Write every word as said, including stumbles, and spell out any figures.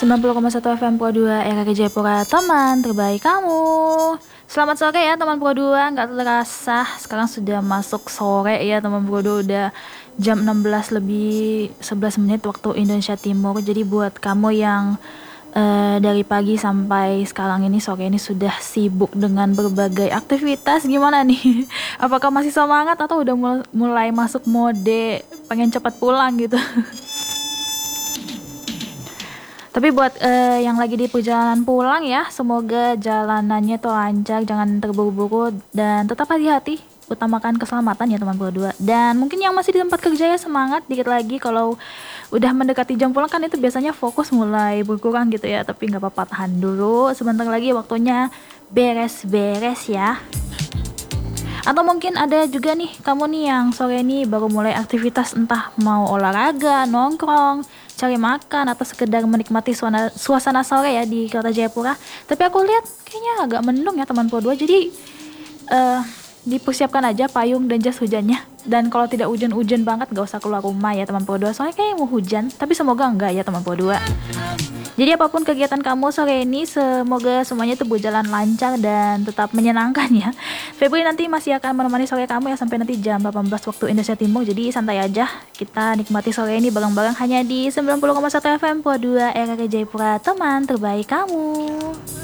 sembilan puluh koma satu F M Pro dua R R Jayapura, teman terbaik kamu. Selamat sore ya teman Pro dua, nggak terasa sekarang sudah masuk sore ya teman Pro dua, udah jam enam belas lebih sebelas menit waktu Indonesia Timur. Jadi buat kamu yang uh, dari pagi sampai sekarang ini sore ini sudah sibuk dengan berbagai aktivitas, gimana nih? Apakah masih semangat atau udah mul- mulai masuk mode pengen cepat pulang gitu? Tapi buat uh, yang lagi di perjalanan pulang ya, semoga jalanannya tuh lancar, jangan terburu-buru dan tetap hati-hati. Utamakan keselamatan ya teman berdua. Dan mungkin yang masih di tempat kerja ya semangat dikit lagi, kalau udah mendekati jam pulang kan itu biasanya fokus mulai berkurang gitu ya. Tapi nggak apa-apa, tahan dulu. Sebentar lagi waktunya beres-beres ya. Atau mungkin ada juga nih kamu nih yang sore ini baru mulai aktivitas, entah mau olahraga, nongkrong, cari makan, atau sekedar menikmati suasana, suasana sore ya di kota Jayapura. Tapi aku lihat kayaknya agak mendung ya teman Pro dua, jadi uh, dipersiapkan aja payung dan jas hujannya. Dan kalau tidak hujan-hujan banget gak usah keluar rumah ya teman Pro dua, soalnya kayak mau hujan, tapi semoga enggak ya teman Pro dua. Jadi apapun kegiatan kamu sore ini, semoga semuanya itu berjalan lancar dan tetap menyenangkan ya. Febri nanti masih akan menemani sore kamu ya sampai nanti jam delapan belas waktu Indonesia Timur. Jadi santai aja, kita nikmati sore ini bareng-bareng hanya di sembilan puluh koma satu F M Pro dua R R Jayapura, teman terbaik kamu.